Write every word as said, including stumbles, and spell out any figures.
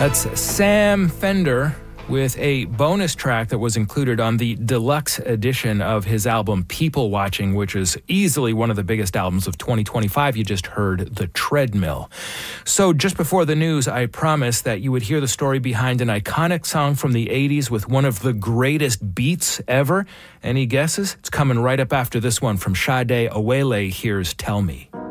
That's Sam Fender with a bonus track that was included on the deluxe edition of his album People Watching, which is easily one of the biggest albums of twenty twenty-five. You just heard The Treadmill. So just before the news, I promised that you would hear the story behind an iconic song from the eighties with one of the greatest beats ever. Any guesses? It's coming right up after this one from Sade Awele. Here's Tell Me.